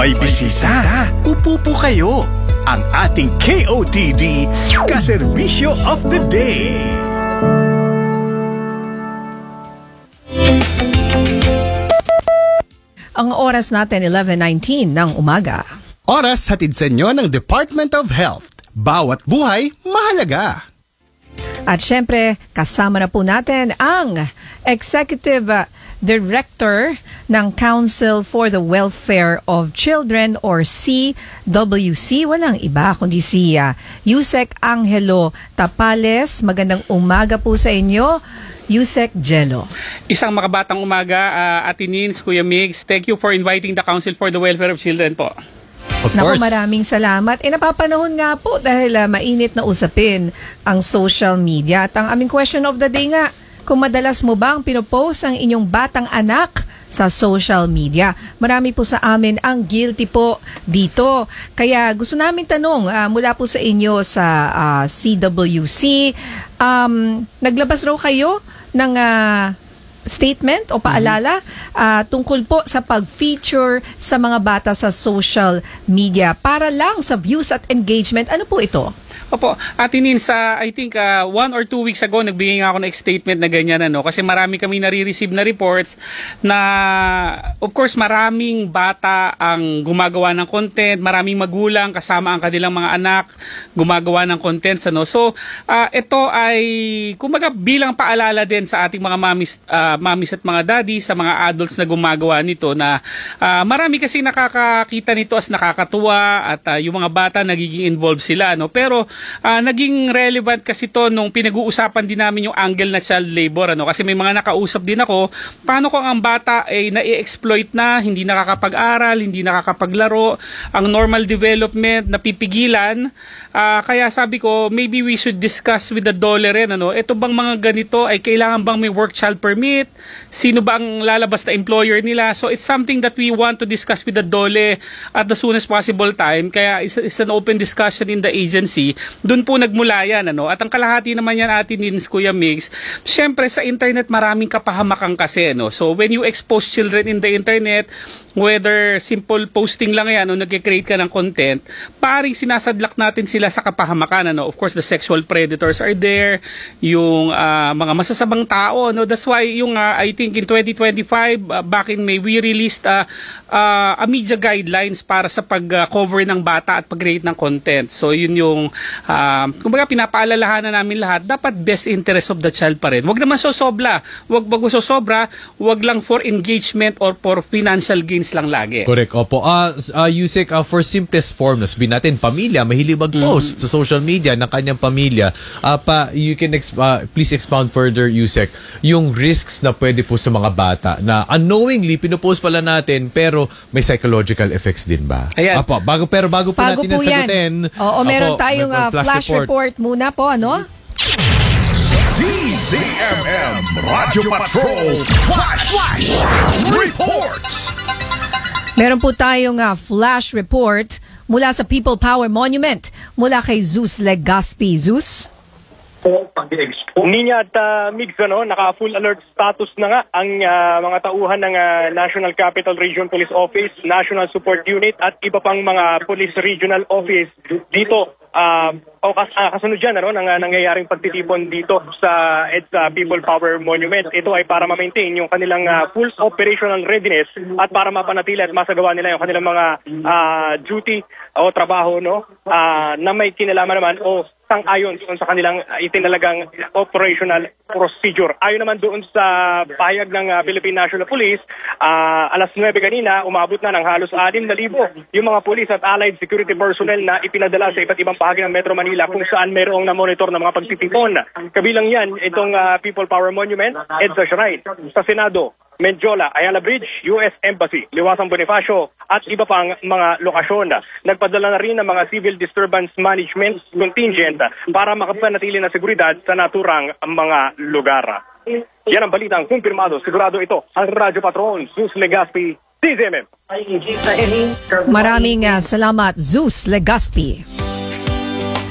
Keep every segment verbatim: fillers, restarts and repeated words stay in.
May bisita. Upo po kayo. Ang ating K O T D Kaserbisyo of the Day. Ang oras natin, eleven nineteen ng umaga. Oras hatid sa inyo ng Department of Health. Bawat buhay, mahalaga. At syempre, kasama na po natin ang Executive uh, Director ng Council for the Welfare of Children or C W C. Walang iba kundi si uh, Yusek Angelo Tapales. Magandang umaga po sa inyo, Yusek Jello. Isang makabatang umaga, uh, Ate Nins, Kuya Migs. Thank you for inviting the Council for the Welfare of Children po. Of Naku, course. maraming salamat. E napapanahon nga po dahil uh, mainit na usapin ang social media. At ang aming question of the day nga, kung madalas mo bang pinopost ang inyong batang anak sa social media? Marami po sa amin ang guilty po dito. Kaya gusto namin tanong uh, mula po sa inyo sa uh, C W C, um, naglabas raw kayo ng uh, statement o paalala uh, tungkol po sa pag-feature sa mga bata sa social media para lang sa views at engagement. Ano po ito? Opo, Ate Nins, uh, I think uh, one or two weeks ago, nagbigay nga ako ng statement na ganyan, ano, kasi marami kami nare-receive na reports na, of course, maraming bata ang gumagawa ng content, maraming magulang kasama ang kanilang mga anak gumagawa ng contents, ano. So, uh, ito ay, kumbaga, bilang paalala din sa ating mga mamis, uh, mamis at mga daddy, sa mga adults na gumagawa nito, na uh, marami kasi nakakakita nito as nakakatuwa at uh, yung mga bata nagiging involved sila, no. Pero Uh, naging relevant kasi to nung pinag-uusapan din namin yung angle na child labor, ano, kasi may mga nakausap din ako, paano kung ang bata ay nai-exploit na, hindi nakakapag-aral, hindi nakakapaglaro, ang normal development napipigilan. Uh, kaya sabi ko, maybe we should discuss with the DOLE rin, ano, ito bang mga ganito ay kailangan bang may work child permit, sino ba ang lalabas na employer nila? So it's something that we want to discuss with the DOLE at the soonest possible time, kaya it's, it's an open discussion in the agency. Doon po nagmula yan, ano? At ang kalahati naman yan, Ate Nins, Kuya Migs, syempre sa internet maraming kapahamakan kasi, ano? So when you expose children in the internet, whether simple posting lang yan o nag-create ka ng content, paring sinasadlak natin sila sa kapahamakan, ano? Of course, the sexual predators are there, yung uh, mga masasabang tao, no? That's why yung uh, I think in twenty twenty-five, uh, back in May, we released uh, uh, a media guidelines para sa pag-cover ng bata at pag-create ng content. So yun yung Uh, kumbaga pinapaalalahanan namin lahat, dapat best interest of the child pa rin. Wag naman sosobra. Wag wag sosobra, wag lang for engagement or for financial gains lang lagi. Correct. Opo. Uh, uh, Yusek, uh, for simplest form, sabihin natin, pamilya, mahilig mag-post mm. sa social media ng kanyang pamilya. Uh, pa, you can ex- uh, please expound further, Yusek, yung risks na pwede po sa mga bata na unknowingly, pinopost pala natin, pero may psychological effects din ba? Ayan. Opo, bago, pero bago po Bago natin po nasagutin. yan. Oo, meron opo, tayong may uh, flash, flash report. report muna po, ano? D Z M M Radyo Patrol Flash, Flash Report. Meron po tayong uh, flash report mula sa People Power Monument mula kay Zeus Legaspi. Zeus? Ninya at uh, Migs, ano, naka-full alert status na nga ang uh, mga tauhan ng uh, National Capital Region Police Office, National Support Unit at iba pang mga Police Regional Office dito. Uh, o kas uh, kasunod dyan, ano, nang, nangyayaring pagtitipon dito sa EDSA People Power Monument. Ito ay para ma-maintain yung kanilang uh, full operational readiness at para mapanatili at masagawa nila yung kanilang mga uh, duty o trabaho, no, uh, na may kinalaman naman o sang-ayon doon sa kanilang uh, itinalagang operational procedure. Ayon naman doon sa pahayag ng uh, Philippine National Police, uh, alas nuwebe kanina, umabot na ng halos anim na libo yung mga police at allied security personnel na ipinadala sa iba't ibang bahagi ng Metro Manila kung saan mayroong na-monitor ng mga pagtitipon. Kabilang yan, itong uh, People Power Monument, EDSA Shrine, sa Senado, Medjola, Ayala Bridge, U S Embassy, Liwasang Bonifacio at iba pang mga lokasyon. Nagpadala na rin ng mga Civil Disturbance Management Contingent para makapanatili ng seguridad sa naturang mga lugar. Yan ang balitang kumpirmado. Sigurado ito ang Radyo Patrol, Zeus Legaspi, D Z M M. Maraming uh, salamat, Zeus Legaspi.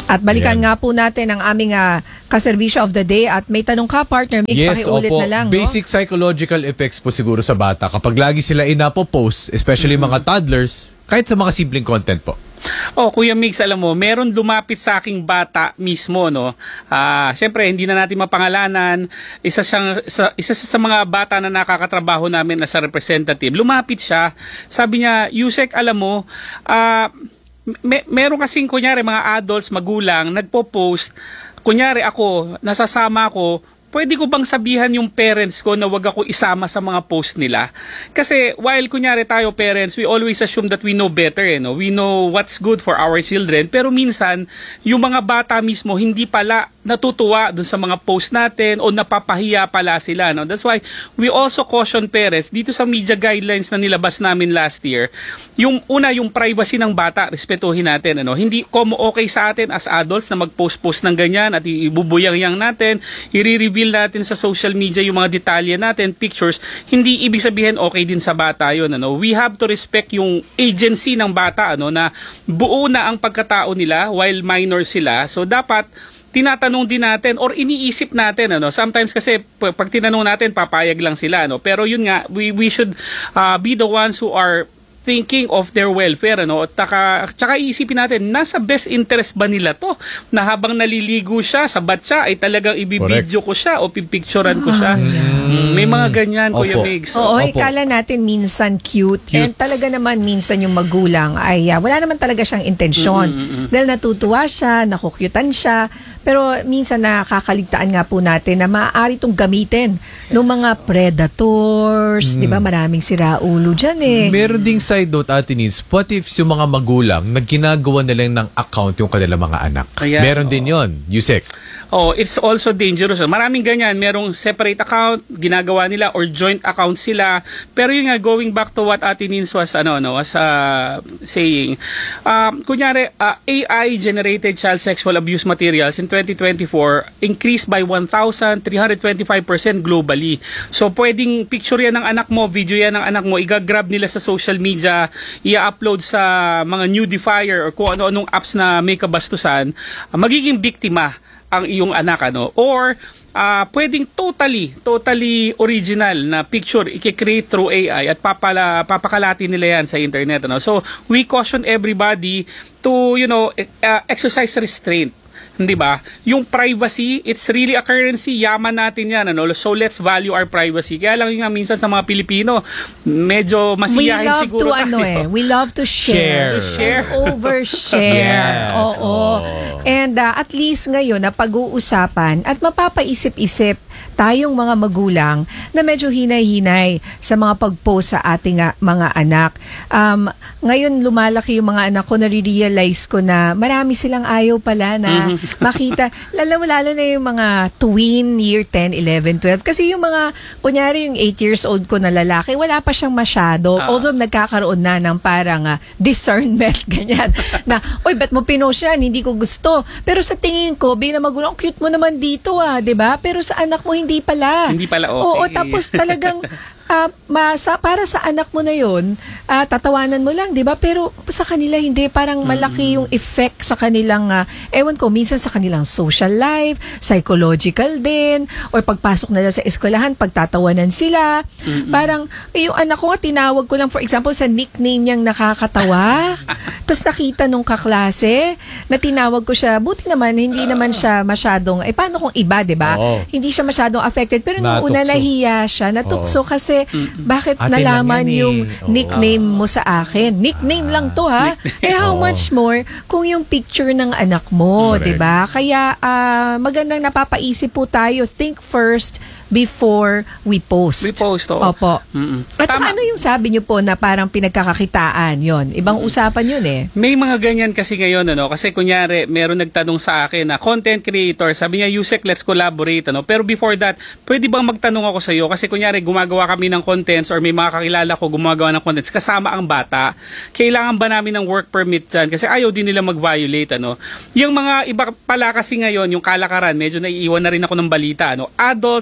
At balikan Ayan. nga po natin ang aming uh, kaserbisyo of the day at may tanong ka, partner. Mix, pakiulit opo. na lang. Basic psychological effects po siguro sa bata. Kapag lagi sila inapopost, especially Mm-hmm. mga toddlers, kahit sa mga simpleng content po. Oh, Kuya Mix, alam mo, meron lumapit sa aking bata mismo, no. Ah, syempre hindi na natin mapangalanan. Isa siyang sa, isa siya sa mga bata na nakakatrabaho namin as a representative. Lumapit siya. Sabi niya, "Yusek, alam mo, ah may, meron kasing kunyari mga adults, magulang, nagpo-post. Kunyari ako, nasasama ako, pwede ko bang sabihan yung parents ko na wag ako isama sa mga post nila?" Kasi while kunyari tayo parents, we always assume that we know better, eh, no? We know what's good for our children. Pero minsan, yung mga bata mismo, hindi pala natutuwa dun sa mga post natin o napapahiya pala sila, no? That's why we also caution parents dito sa media guidelines na nilabas namin last year. Yung una, yung privacy ng bata, respetuhin natin, ano? Hindi como okay sa atin as adults na mag-post-post ng ganyan at ibubuyang-yang natin, i-reveal natin sa social media yung mga detalye natin, pictures. Hindi ibig sabihin okay din sa bata yun, ano? We have to respect yung agency ng bata, ano, na buo na ang pagkatao nila while minor sila. So dapat tinatanong din natin or iniisip natin, ano, sometimes kasi p- pag tinanong natin papayag lang sila, ano, pero yun nga, we we should uh, be the ones who are thinking of their welfare, ano, at taka, tsaka iisipin natin, nasa best interest ba nila to na habang naliligo siya, sabat siya, ay talagang ibibidyo ko siya o pipicturean ko siya. Mm, may mga ganyan, Kuya Opo. Migs. Oo, Opo. ikala natin minsan cute. Cute. And talaga naman minsan yung magulang ay uh, wala naman talaga siyang intensyon. Dahil natutuwa siya, nakukyutan siya. Pero minsan nakakaligtaan nga po natin na maaari itong gamitin ng mga predators. Di ba? Maraming siraulo dyan eh. Meron ding side note, Ate Nins, what if yung mga magulang nagginagawa na lang ng account yung kanilang mga anak? Kaya, Meron din yon, Yusek. Oh, it's also dangerous. Maraming ganyan. Merong separate account, ginagawa nila, or joint account sila. Pero yun nga, going back to what Ate Nins was, ano, no, was uh, saying, um, kunyari, uh, A I-generated child sexual abuse materials in twenty twenty-four increased by one thousand three hundred twenty-five percent globally. So, pwedeng picture yan ng anak mo, video yan ng anak mo, igagrab nila sa social media, i-upload sa mga nudifier or kung ano-anong apps na may kabastusan, uh, magiging biktima ang iyong anak, ano, or uh, pwedeng totally totally original na picture i-create through A I at papala, papakalati nila yan sa internet, ano. So we caution everybody to, you know, uh, exercise restraint. Hindi ba? Yung privacy, it's really a currency. Yaman natin yan, ano? So let's value our privacy. Kaya lang yung nga minsan sa mga Pilipino, medyo We masiyahin love siguro to ano tayo. eh. We love to share. Share. To share. And overshare. Yes. Oo. And uh, at least ngayon na pag-uusapan at mapapaisip-isip tayong mga magulang na medyo hinay-hinay sa mga pag-post sa ating uh, mga anak. Um, ngayon lumalaki yung mga anak ko, nare-realize ko na marami silang ayaw pala na makita. Lalo-lalo na yung mga twin, year ten, eleven, twelve. Kasi yung mga, kunyari yung eight years old ko na lalaki, wala pa siyang masyado. Ah. Although nagkakaroon na ng parang uh, discernment, ganyan. Na, oy, ba't mo pinost yan? Hindi ko gusto. Pero sa tingin ko, bilang magulang, cute mo naman dito ah, 'di ba? Pero sa anak mo, hindi pala. Hindi pala okay. Oo, tapos talagang ah, masa, para sa anak mo na yun, ah, tatawanan mo lang, di ba? Pero sa kanila hindi, parang malaki yung effect sa kanilang, ah, ewan ko, minsan sa kanilang social life, psychological din, or pagpasok nila sa eskwelahan, pagtatawanan sila. Parang, eh, yung anak ko nga, tinawag ko lang, for example, sa nickname niyang nakakatawa. Tapos nakita nung kaklase, na tinawag ko siya, buti naman, hindi naman siya masyadong, eh paano kung iba, di ba? Oo. Hindi siya masyadong affected. Pero nung una, Natukso. nahiya siya, natukso kasi, bakit Ate nalaman lang yan eh. yung Oo. nickname mo sa akin? Nickname lang to ha. Eh how Oo. much more kung yung picture ng anak mo, Correct. 'di ba? Kaya ah, magandang napapaisip po tayo, think first before we post. We post, oo. Opo. Mm-mm. At saka Tama. ano yung sabi niyo po na parang pinagkakakitaan yon? Ibang usapan yun eh. May mga ganyan kasi ngayon, ano, kasi kunyari, meron nagtanong sa akin na content creator, sabi niya, Yusek, let's collaborate, ano. Pero before that, pwede bang magtanong ako sa iyo? Kasi kunyari, gumagawa kami ng contents or may mga kakilala ko gumagawa ng contents kasama ang bata. Kailangan ba namin ng work permit dyan? Kasi ayaw din nila mag-violate, ano. Yung mga iba pala kasi ngayon, yung kalakaran, medyo naiiwan na rin ako ng balita, ano. Adults or even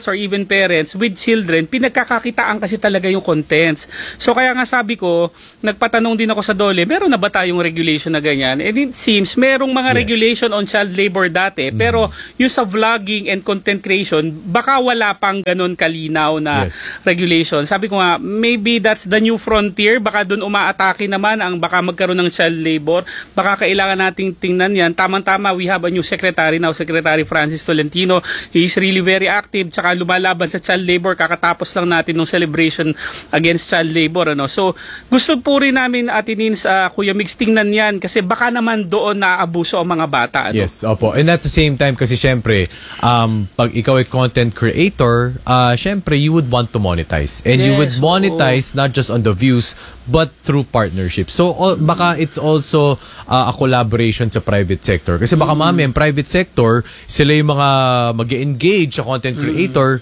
and parents with children, pinagkakakitaan kasi talaga yung contents. So kaya nga sabi ko, nagpatanong din ako sa DOLE, meron na ba tayong regulation na ganyan? And it seems, merong mga Yes. regulation on child labor dati, mm-hmm. pero yung sa vlogging and content creation, baka wala pang ganun kalinaw na Yes. regulation. Sabi ko nga, maybe that's the new frontier, baka dun umaatake naman ang baka magkaroon ng child labor, baka kailangan nating tingnan yan. Tamang-tama, we have a new secretary now, Secretary Francis Tolentino. He is really very active, tsaka lumalaban sa child labor, kakatapos lang natin ng celebration against child labor. Ano? So, gusto po rin namin, Atinins, uh, Kuya Mix, tingnan yan, kasi baka naman doon naaabuso ang mga bata. Ano? Yes, opo. And at the same time, kasi syempre, um, pag ikaw ay content creator, uh, syempre, you would want to monetize. And you would Yes, monetize not just on the views, but through partnerships. So, o- baka it's also uh, a collaboration sa private sector. Kasi baka mami, ang private sector, sila yung mga mag-engage sa content creator,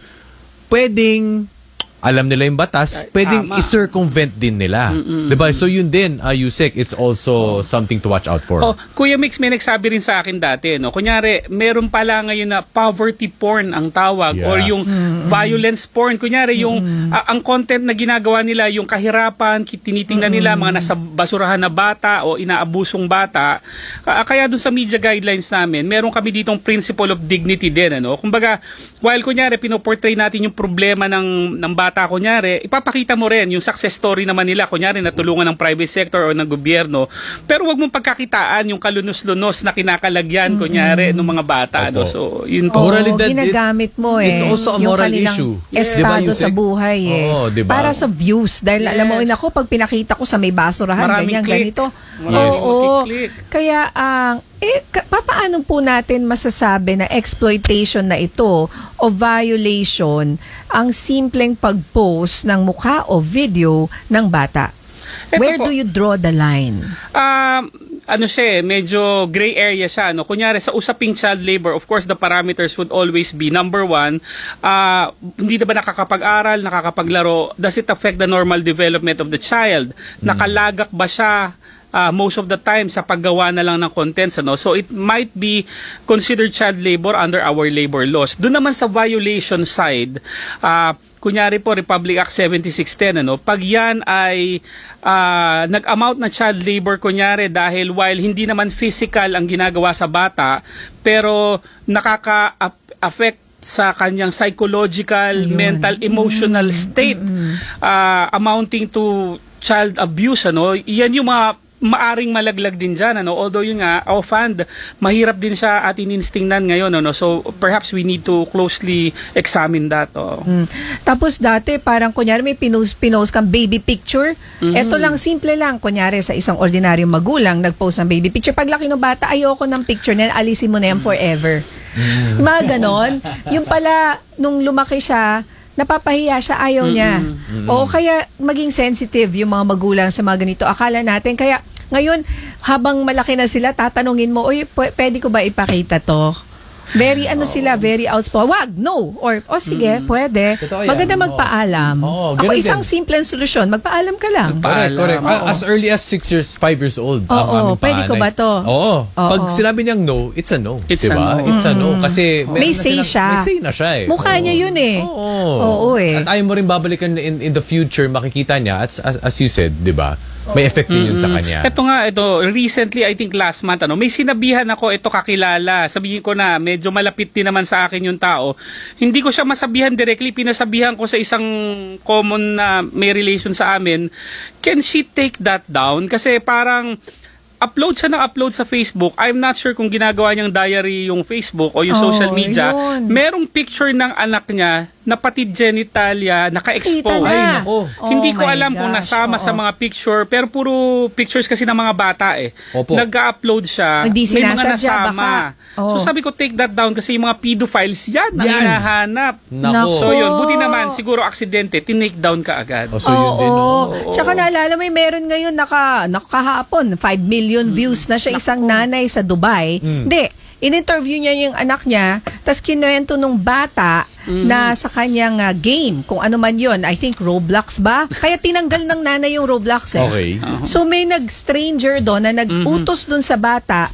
pwedeng alam nila yung batas, pwedeng Tama. i-circumvent din nila. Diba? So yun din, uh, Yusek, it's also something to watch out for. Oh, Kuya Mix, may nagsabi rin sa akin dati, no? Kunyari, meron pala ngayon na poverty porn ang tawag, Yes. or yung violence porn. Kunyari, yung ah, ang content na ginagawa nila, yung kahirapan, ki- tinitingnan nila mga nasa basurahan na bata o inaabusong bata. Ah, kaya dun sa media guidelines namin, meron kami ditong principle of dignity din, ano? Kumbaga, while kunyari pinoportray natin yung problema ng ng bata, kunyari, ipapakita mo rin yung success story naman nila, kunyari natulungan ng private sector o ng gobyerno, pero wag mong pagkakitaan yung kalunos-lunos na kinakalagyan, kunyari, ng mga bata. Ano? Opo. So, yun po. Oo, Moralidad, ginagamit mo eh. it's also a yung moral kanilang issue. estado Diba, sa Yusek? buhay eh. Oo, diba? Para sa views. Dahil alam mo, Yes. rin ako, pag pinakita ko sa may basurahan, Maraming ganyan, click. ganito. Maraming Oo. click. Kaya, ang eh, ka- papaano po natin masasabi na exploitation na ito o violation ang simpleng pag-post ng mukha o video ng bata? Ito Where po. do you draw the line? Um, ano siya eh, medyo gray area siya. No? Kunyari, sa usaping child labor, of course, the parameters would always be, number one, uh, hindi na ba nakakapag-aral, nakakapaglaro? Does it affect the normal development of the child? Nakalagak ba siya uh, most of the time sa paggawa na lang ng contents? Ano? So, it might be considered child labor under our labor laws. Doon naman sa violation side, uh, kunyari po, Republic Act seventy-six ten, ano, pag yan ay uh, nag-amount na child labor, kunyari, dahil while hindi naman physical ang ginagawa sa bata, pero nakaka-affect sa kanyang psychological, mental, emotional state, uh, amounting to child abuse, ano, yan yung mga maaring malaglag din dyan, ano? Although yun nga, offhand, mahirap din siya atin instingnan ngayon, ano? So perhaps we need to closely examine that. Oh. Mm. Tapos dati, parang kunyari may pinost, pinost kang baby picture. Ito lang, simple lang. Kunyari sa isang ordinaryong magulang, nag-post ng baby picture. Paglaki ng bata, ayoko ng picture na yan, alisin mo na yan forever. Mga ganon. Yung pala, nung lumaki siya, napapahiya siya, ayaw niya. O kaya maging sensitive yung mga magulang sa mga ganito. Akala natin, kaya ngayon, habang malaki na sila, tatanungin mo, uy, p- pwede ko ba ipakita to? Very ano sila, very outspoken. Wag, no. Or, o oh, sige, pwede. Totoo yan. Maganda Oo. magpaalam. Oo, Ako ganun isang din. simpleng solusyon, magpaalam ka lang. Correct, correct. Oo. A- As early as six years, five years old. Oo, ang aming pwede ko panganay. ba to? Oo. Oo. Pag sinabi niyang no, it's a no. It's diba? a no. It's a no. Kasi May meron na say silang- siya. May say na siya eh. Mukha niya yun eh. Oo. Oo eh. At ayaw mo rin babalikan in, in the future, makikita niya, as, as, as you said, di ba? May effect din yun sa kanya. Ito nga, ito, recently, I think last month, ano, may sinabihan ako, ito kakilala. Sabihin ko na, medyo malapit din naman sa akin yung tao. Hindi ko siya masabihan directly, pinasabihan ko sa isang common na may relation sa amin. Can she take that down? Kasi parang, upload siya ng upload sa Facebook. I'm not sure kung ginagawa niyang diary yung Facebook o yung Oh, social media. yun. Merong picture ng anak niya na pati genitalia naka-expose. Kita na. Ay, nako. Hindi Oh ko my alam kung gosh, nasama sa oo. mga picture, pero puro pictures kasi ng mga bata eh. Opo. Nag-upload siya, Hindi may mga sinasadya, nasama. baka. Oo. So sabi ko, take that down kasi yung mga pedophiles, yan ang Yan. hinahanap. Nako. So yun, buti naman, siguro aksidente, tinake down ka agad. Oh, so yun din, no? Tsaka naalala mo, meron ngayon naka, nakahapon, five million views na siya, isang nanay sa Dubai. Hindi, in-interview niya yung anak niya, tapos kinuwento nung bata na sa kanyang uh, game, kung ano man yun, I think Roblox ba? Kaya tinanggal ng nanay yung Roblox eh. Okay. So may nag-stranger doon na nag-utos doon sa bata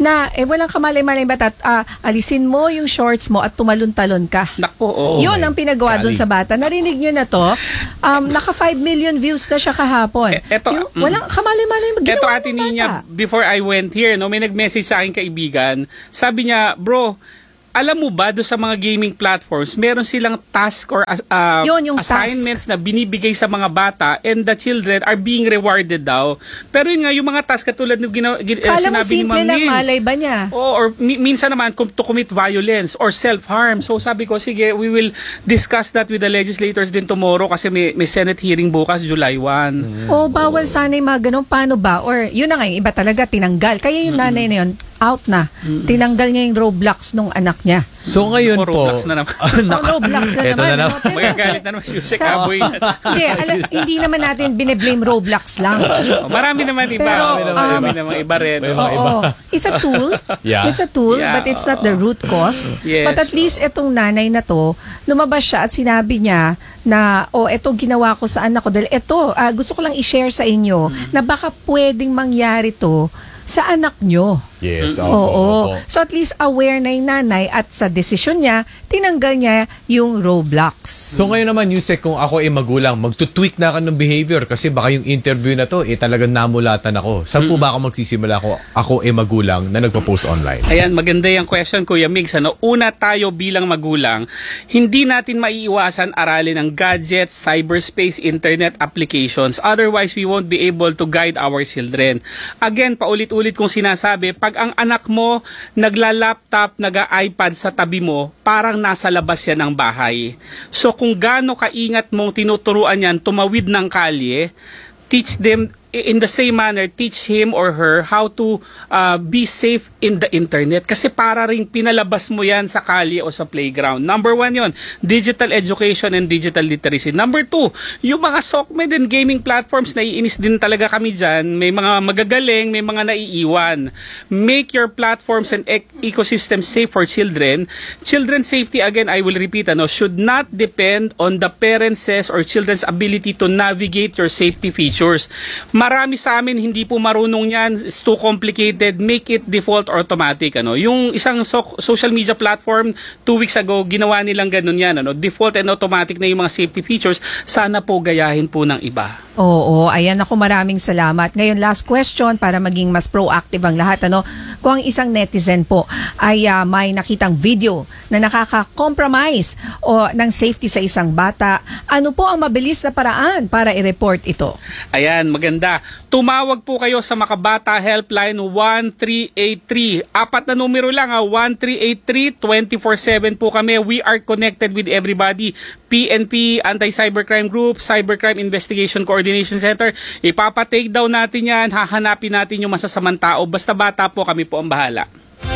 na eh, walang kamalay-malay bata, ah, alisin mo yung shorts mo at tumalon-talon ka. Nako, oo. Yun ang pinagawa doon sa bata. Narinig nyo na to? Um, naka five million views na siya kahapon. E- eto, yung, mm. walang kamalay-malay ginawa Eto, ng Ate bata. Nina, before I went here, no, may nag-message sa akin kaibigan. Sabi niya, bro, alam mo ba do sa mga gaming platforms, meron silang task or uh, Yun, yung assignments na binibigay sa mga bata and the children are being rewarded daw. Pero yun nga, yung mga task katulad ng gina- gina- Kala mo sinabi ni simple Ma'am lang, Nins. malay ba niya? Oo, or mi- minsan naman kum- to commit violence or self-harm. So sabi ko, sige, we will discuss that with the legislators din tomorrow kasi may, may Senate hearing bukas, July first. Mm. O bawal sana yung mga ganun. Paano ba? Or yun na nga, yung iba talaga tinanggal. Kaya yung nanay na yun, out na. Tinanggal niya yung Roblox nung anak niya. So ngayon O, po, Roblox na naman. Oh, Roblox na Eto naman. na naman. ano? Pero Magagalit sa- na naman si Yusek sa- Aboy. hindi, alam, hindi naman natin bine-blame Roblox lang. Oh, marami naman iba. Pero, marami naman, um, marami naman iba rin. May Oh. mga iba. Oo. It's a tool. Yeah. It's a tool, Yeah, but it's not the root cause. Yes. But at least itong nanay na to, lumabas siya at sinabi niya na, oh, eto ginawa ko sa anak ko. Dahil eto, ah, gusto ko lang i-share sa inyo na baka pwedeng mangyari to sa anak nyo. yes, opo, Oo. opo. So at least aware na yung nanay at sa desisyon niya, tinanggal niya yung Roblox. So ngayon naman, Yusek, kung ako ay magulang, magtutweak na ako ng behavior kasi baka yung interview na to, eh talagang namulatan ako. Saan po ba ako magsisimula ko ako ay magulang na nagpo-post online? Ayan, maganda yung question, Kuya Migs. Ano? Una, tayo bilang magulang, hindi natin maiiwasan aralin ang gadgets, cyberspace, internet applications. Otherwise, we won't be able to guide our children. Again, paulit-ulit kong sinasabi, pag ang anak mo nagla-laptop, nag-iPad sa tabi mo, parang nasa labas yan ng bahay. So kung gaano kaingat mong tinuturuan yan tumawid ng kalye, teach them in the same manner, teach him or her how to uh, be safe in the internet. Kasi para rin pinalabas mo yan sa kalye o sa playground. Number one yon, digital education and digital literacy. Number two, yung mga SOCMED and gaming platforms, naiinis din talaga kami dyan. May mga magagaling, may mga naiiwan. Make your platforms and ec- ecosystem safe for children. Children's safety, again, I will repeat, ano, should not depend on the parents' or children's ability to navigate your safety features. Marami sa amin hindi po marunong yan. It's too complicated. Make it default or automatic. Ano. Yung isang so- social media platform, two weeks ago, ginawa nilang ganun yan. Ano. Default and automatic na yung mga safety features. Sana po gayahin po ng iba. Oo, ayan ako, maraming salamat. Ngayon, last question para maging mas proactive ang lahat. Ano? Kung ang isang netizen po ay uh, may nakitang video na nakaka-compromise o ng safety sa isang bata, ano po ang mabilis na paraan para i-report ito? Ayan, maganda. Tumawag po kayo sa Makabata Helpline one three eight three. Apat na numero lang, ha? one three eight three, two four seven po kami. We are connected with everybody. P N P, Anti-Cybercrime Group, Cybercrime Investigation Coordination Center. Ipapa-take down natin yan. Hahanapin natin yung masasamang tao. Basta bata po, kami po ang bahala.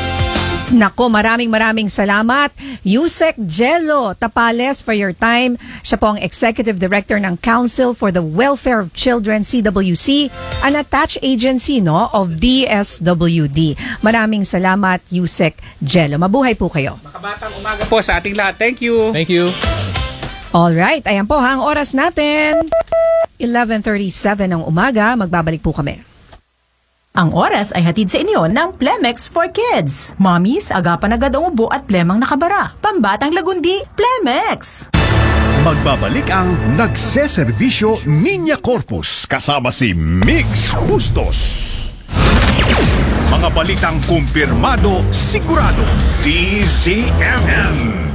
Nako, maraming maraming salamat. Yusek Jello Tapales for your time. Siya po ang Executive Director ng Council for the Welfare of Children, C W C, an attached agency no of D S W D. Maraming salamat, Yusek Jello. Mabuhay po kayo. Makabatang umaga po sa ating lahat. Thank you. Thank you. Alright, ayan po ha, ang oras natin. eleven thirty-seven ng umaga. Magbabalik po kami. Ang oras ay hatid sa inyo ng Plemex for Kids. Mommies, agapan agad ang ubo at plemang nakabara. Pambatang lagundi, Plemex! Magbabalik ang nagseserbisyo Niña Corpus kasama si Mix Bustos. Mga balitang kumpirmado, sigurado. D Z M M.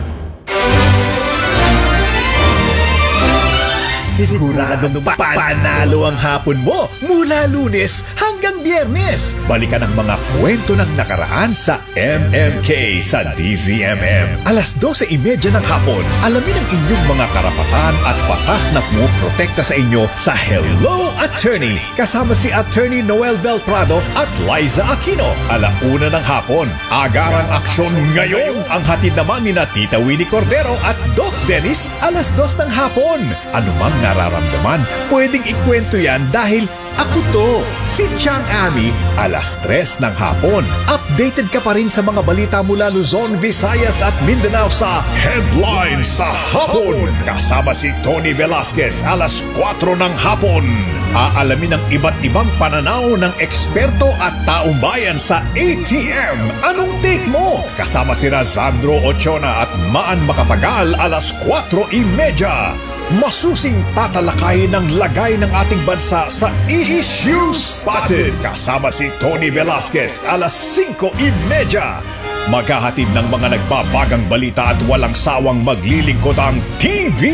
Siguradong pa- panalo ang hapon mo mula Lunes hanggang Biyernes. Balikan ang mga kwento ng nakaraan sa M M K sa D Z M M. Alas dose trenta ng hapon, alamin ang inyong mga karapatan at batas na pumoprotekta sa inyo sa Hello Attorney. Kasama si Attorney Noel Bel Prado at Liza Aquino. Alauna ng hapon, agarang aksyon ngayon. Ang hatid naman ni na Tita Winnie Cordero at Doc Dennis, alas dos ng hapon. Anumang nararamdaman, pwedeng ikwento yan dahil ako to, si Chang Ami, alas tres ng hapon. Updated ka pa rin sa mga balita mula Luzon, Visayas at Mindanao sa Headlines sa Hapon. Kasama si Tony Velasquez, alas kwatro ng hapon. Aalamin ang iba't ibang pananaw ng eksperto at taong bayan sa A T M. Anong take mo? Kasama sina Sandro Ochona at Maan Makapagal alas kwatro trenta. Masusing tatalakayin ng lagay ng ating bansa sa Issue Spotted. Kasama si Tony Velasquez alas singko trenta. Maghahatid ng mga nagbabagang balita at walang sawang maglilingkod ang T V